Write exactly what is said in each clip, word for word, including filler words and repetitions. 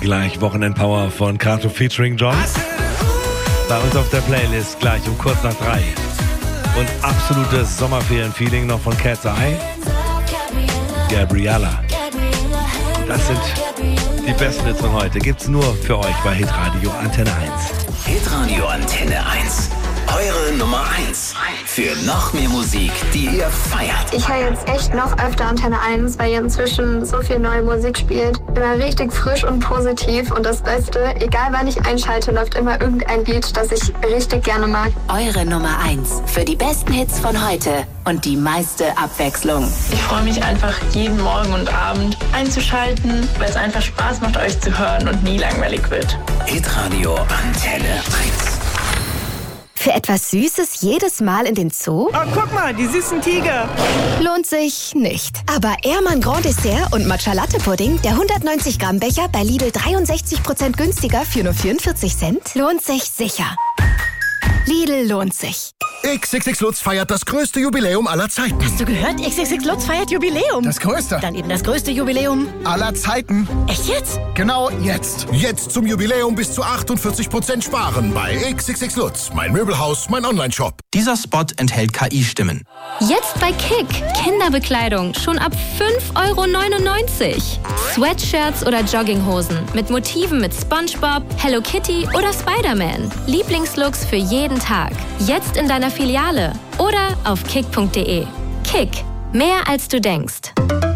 Gleich Wochenendpower von Kato featuring John. Bei uns auf der Playlist gleich um kurz nach drei. Und absolutes Sommerferien-Feeling noch von Cat's Eye. Gabriella. Das sind die besten Hits von heute. Gibt's nur für euch bei Hitradio Antenne eins. Hitradio Antenne eins. Eure Nummer eins. Für noch mehr Musik, die ihr feiert. Ich höre jetzt echt noch öfter Antenne eins, weil ihr inzwischen so viel neue Musik spielt. Immer richtig frisch und positiv. Und das Beste, egal wann ich einschalte, läuft immer irgendein Lied, das ich richtig gerne mag. Eure Nummer eins. Für die besten Hits von heute und die meiste Abwechslung. Ich freue mich einfach, jeden Morgen und Abend einzuschalten, weil es einfach Spaß macht, euch zu hören und nie langweilig wird. Hitradio Antenne eins. Für etwas Süßes jedes Mal in den Zoo? Oh, guck mal, die süßen Tiger. Lohnt sich nicht. Aber Ehrmann Grand Dessert und Matcha Latte Pudding, der hundertneunzig Gramm Becher bei Lidl dreiundsechzig Prozent günstiger für nur vierundvierzig Cent, lohnt sich sicher. Lidl lohnt sich. X X X Lutz feiert das größte Jubiläum aller Zeiten. Hast du gehört? X X X Lutz feiert Jubiläum. Das größte. Dann eben das größte Jubiläum aller Zeiten. Echt jetzt? Genau jetzt. Jetzt zum Jubiläum bis zu achtundvierzig Prozent sparen bei X X X Lutz. Mein Möbelhaus, mein Onlineshop. Dieser Spot enthält K I-Stimmen. Jetzt bei Kick. Kinderbekleidung schon ab fünf Euro neunundneunzig. Sweatshirts oder Jogginghosen mit Motiven mit SpongeBob, Hello Kitty oder Spider-Man. Lieblingslooks für jeden Tag. Jetzt in deiner Filiale oder auf kick punkt de. Kick. Mehr als du denkst.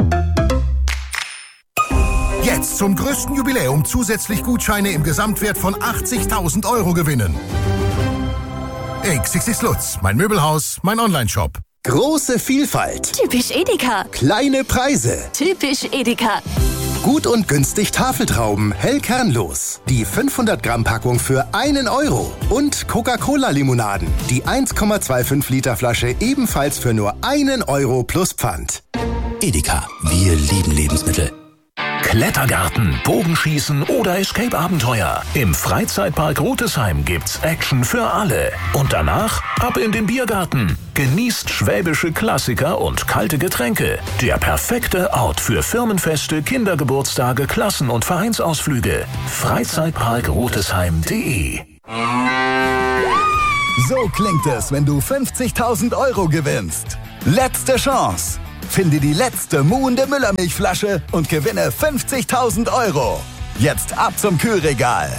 Jetzt zum größten Jubiläum zusätzlich Gutscheine im Gesamtwert von achtzigtausend Euro gewinnen. X X X Lutz, mein Möbelhaus, mein Onlineshop. Große Vielfalt. Typisch Edeka. Kleine Preise. Typisch Edeka. Gut und günstig Tafeltrauben, hellkernlos. Die fünfhundert Gramm Packung für einen Euro. Und Coca-Cola-Limonaden. Die eins Komma fünfundzwanzig Liter Flasche ebenfalls für nur einen Euro plus Pfand. Edeka, wir lieben Lebensmittel. Klettergarten, Bogenschießen oder Escape-Abenteuer. Im Freizeitpark Rutesheim gibt's Action für alle. Und danach ab in den Biergarten. Genießt schwäbische Klassiker und kalte Getränke. Der perfekte Ort für Firmenfeste, Kindergeburtstage, Klassen- und Vereinsausflüge. Freizeitpark Rutesheim punkt de. So klingt es, wenn du fünfzigtausend Euro gewinnst. Letzte Chance. Finde die letzte muhende Müllermilchflasche und gewinne fünfzigtausend Euro. Jetzt ab zum Kühlregal.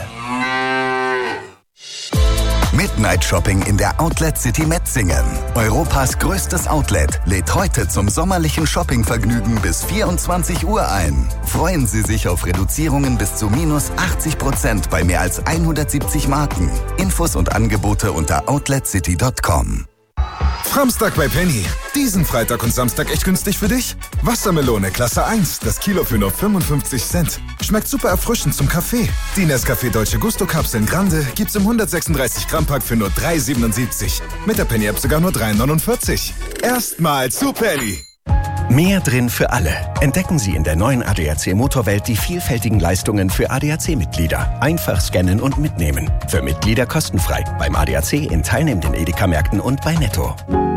Midnight Shopping in der Outlet City Metzingen. Europas größtes Outlet lädt heute zum sommerlichen Shoppingvergnügen bis vierundzwanzig Uhr ein. Freuen Sie sich auf Reduzierungen bis zu minus achtzig Prozent bei mehr als hundertsiebzig Marken. Infos und Angebote unter outlet city punkt com. Samstag bei Penny. Diesen Freitag und Samstag echt günstig für dich? Wassermelone Klasse eins, das Kilo für nur fünfundfünfzig Cent. Schmeckt super erfrischend zum Kaffee. Die Nescafé Dolce Gusto Kapseln Grande gibt's im hundertsechsunddreißig Gramm Pack für nur drei siebenundsiebzig. Mit der Penny App sogar nur drei neunundvierzig. Erstmal zu Penny. Mehr drin für alle. Entdecken Sie in der neuen A D A C Motorwelt die vielfältigen Leistungen für A D A C-Mitglieder. Einfach scannen und mitnehmen. Für Mitglieder kostenfrei. Beim A D A C in teilnehmenden Edeka-Märkten und bei Netto.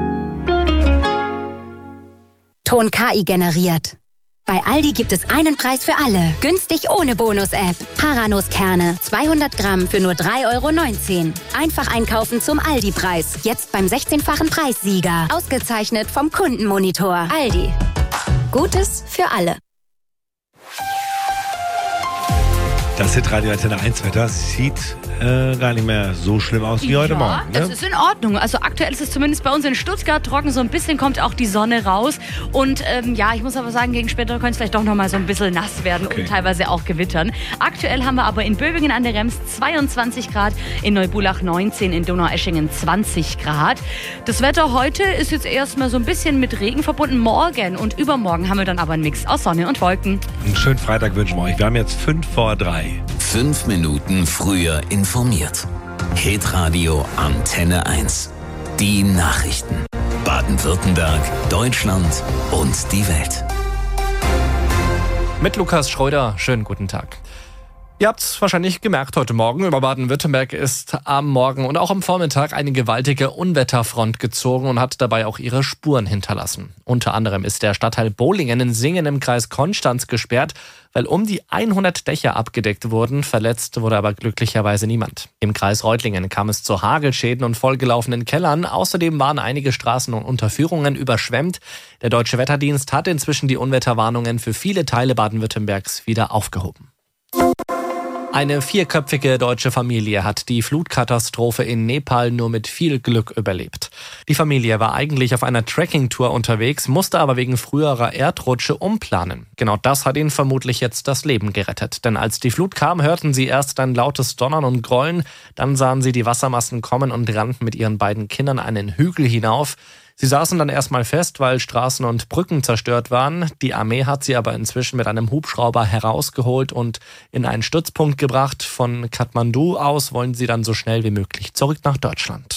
Ton K I generiert. Bei Aldi gibt es einen Preis für alle. Günstig ohne Bonus-App. Paranuss-Kerne. zweihundert Gramm für nur drei Euro neunzehn. Einfach einkaufen zum Aldi-Preis. Jetzt beim sechzehnfachen Preissieger. Ausgezeichnet vom Kundenmonitor. Aldi. Gutes für alle. Das Hitradio Antenne eins Wetter sieht äh, gar nicht mehr so schlimm aus wie ja, heute Morgen. Ne? Das ist in Ordnung. Also aktuell ist es zumindest bei uns in Stuttgart trocken. So ein bisschen kommt auch die Sonne raus. Und ähm, ja, ich muss aber sagen, gegen später könnte es vielleicht doch noch mal so ein bisschen nass werden okay. und teilweise auch gewittern. Aktuell haben wir aber in Böbingen an der Rems zweiundzwanzig Grad, in Neubulach neunzehn, in Donaueschingen zwanzig Grad. Das Wetter heute ist jetzt erstmal so ein bisschen mit Regen verbunden. Morgen und übermorgen haben wir dann aber einen Mix aus Sonne und Wolken. Einen schönen Freitag wünschen wir euch. Wir haben jetzt fünf vor drei. Fünf Minuten früher informiert. Hitradio Antenne eins. Die Nachrichten. Baden-Württemberg, Deutschland und die Welt. Mit Lukas Schröder, schönen guten Tag. Ihr habt es wahrscheinlich gemerkt heute Morgen. Über Baden-Württemberg ist am Morgen und auch am Vormittag eine gewaltige Unwetterfront gezogen und hat dabei auch ihre Spuren hinterlassen. Unter anderem ist der Stadtteil Bohlingen in Singen im Kreis Konstanz gesperrt, weil um die hundert Dächer abgedeckt wurden. Verletzt wurde aber glücklicherweise niemand. Im Kreis Reutlingen kam es zu Hagelschäden und vollgelaufenen Kellern. Außerdem waren einige Straßen und Unterführungen überschwemmt. Der Deutsche Wetterdienst hat inzwischen die Unwetterwarnungen für viele Teile Baden-Württembergs wieder aufgehoben. Eine vierköpfige deutsche Familie hat die Flutkatastrophe in Nepal nur mit viel Glück überlebt. Die Familie war eigentlich auf einer Trekkingtour unterwegs, musste aber wegen früherer Erdrutsche umplanen. Genau das hat ihnen vermutlich jetzt das Leben gerettet. Denn als die Flut kam, hörten sie erst ein lautes Donnern und Grollen, dann sahen sie die Wassermassen kommen und rannten mit ihren beiden Kindern einen Hügel hinauf. Sie saßen dann erstmal fest, weil Straßen und Brücken zerstört waren. Die Armee hat sie aber inzwischen mit einem Hubschrauber herausgeholt und in einen Stützpunkt gebracht. Von Kathmandu aus wollen sie dann so schnell wie möglich zurück nach Deutschland.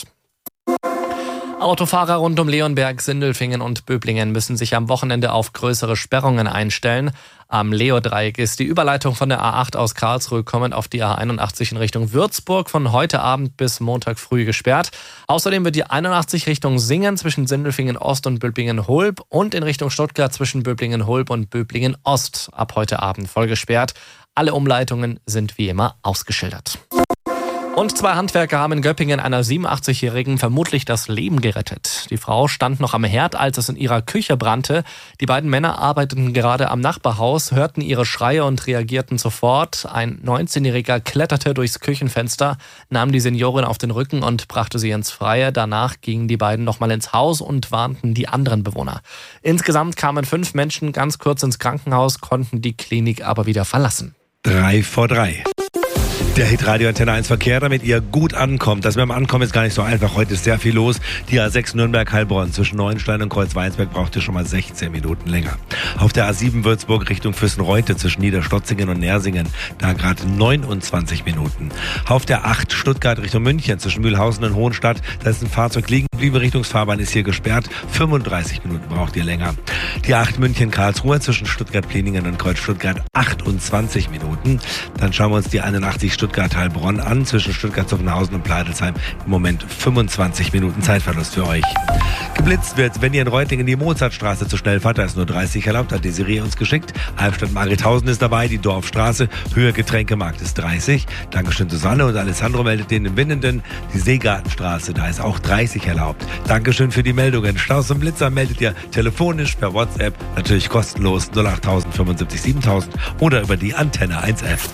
Autofahrer rund um Leonberg, Sindelfingen und Böblingen müssen sich am Wochenende auf größere Sperrungen einstellen. Am Leo-Dreieck ist die Überleitung von der A acht aus Karlsruhe kommend auf die A einundachtzig in Richtung Würzburg von heute Abend bis Montag früh gesperrt. Außerdem wird die einundachtzig Richtung Singen zwischen Sindelfingen Ost und Böblingen-Hulb und in Richtung Stuttgart zwischen Böblingen-Hulb und Böblingen-Ost ab heute Abend voll gesperrt. Alle Umleitungen sind wie immer ausgeschildert. Und zwei Handwerker haben in Göppingen einer siebenundachtzigjährigen vermutlich das Leben gerettet. Die Frau stand noch am Herd, als es in ihrer Küche brannte. Die beiden Männer arbeiteten gerade am Nachbarhaus, hörten ihre Schreie und reagierten sofort. Ein neunzehnjähriger kletterte durchs Küchenfenster, nahm die Seniorin auf den Rücken und brachte sie ins Freie. Danach gingen die beiden nochmal ins Haus und warnten die anderen Bewohner. Insgesamt kamen fünf Menschen ganz kurz ins Krankenhaus, konnten die Klinik aber wieder verlassen. Drei vor drei. Der Hitradio Antenne eins Verkehr, damit ihr gut ankommt. Das mit dem Ankommen ist gar nicht so einfach. Heute ist sehr viel los. Die A sechs Nürnberg-Heilbronn zwischen Neuenstein und Kreuzweinsberg braucht ihr schon mal sechzehn Minuten länger. Auf der A sieben Würzburg Richtung Füssen-Reute zwischen Niederstotzingen und Nersingen, da gerade neunundzwanzig Minuten. Auf der acht Stuttgart Richtung München zwischen Mühlhausen und Hohenstadt, da ist ein Fahrzeug liegen geblieben. Richtungsfahrbahn ist hier gesperrt. fünfunddreißig Minuten braucht ihr länger. Die acht München-Karlsruhe zwischen Stuttgart-Pleningen und Kreuz-Stuttgart achtundzwanzig Minuten. Dann schauen wir uns die einundachtzig Stuttgart-Heilbronn an, zwischen Stuttgart-Zuffenhausen und Pleidelsheim. Im Moment fünfundzwanzig Minuten Zeitverlust für euch. Geblitzt wird, wenn ihr in Reutlingen die Mozartstraße zu schnell fahrt, da ist nur dreißig erlaubt, hat Desiree uns geschickt. Halbstadt-Margrethausen ist dabei, die Dorfstraße, Höhe Getränkemarkt ist dreißig. Dankeschön Susanne und Alessandro meldet den im Winnenden. Die Seegartenstraße, da ist auch dreißig erlaubt. Dankeschön für die Meldungen. Staus und Blitzer meldet ihr telefonisch per WhatsApp, natürlich kostenlos null acht null null fünfundsiebzig siebentausend oder über die Antenne eins F.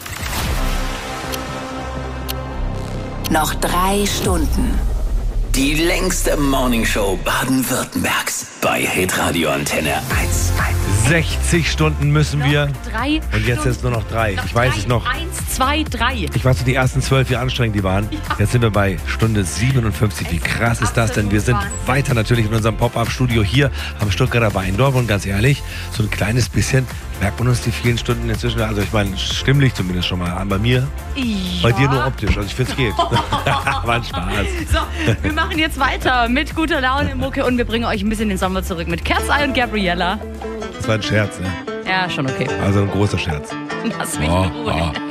Noch drei Stunden. Die längste Morningshow Baden-Württembergs bei Hitradio Antenne eins. sechzig Stunden müssen noch wir. Drei und jetzt Stunden. ist nur noch drei. Noch ich weiß drei. es noch. Eins, zwei, drei. Ich weiß, die ersten zwölf, wie anstrengend die waren. Ja. Jetzt sind wir bei Stunde siebenundfünfzig. Wie krass ist das denn? Wir sind weiter natürlich in unserem Pop-Up-Studio hier am Stuttgarter Weindorf. Und ganz ehrlich, so ein kleines bisschen merkt man uns die vielen Stunden inzwischen. Also ich meine, stimmlich zumindest schon mal an. Bei mir, ja. Bei dir nur optisch. Also ich finde es geht. War ein Spaß. So, wir machen jetzt weiter mit guter Laune, Mucke und wir bringen euch ein bisschen den Sommer zurück mit Cat's Eye und Gabriella. Das war ein Scherz, ne? Ja, schon okay. Also ein großer Scherz. Lass mich oh, in Ruhe. Oh.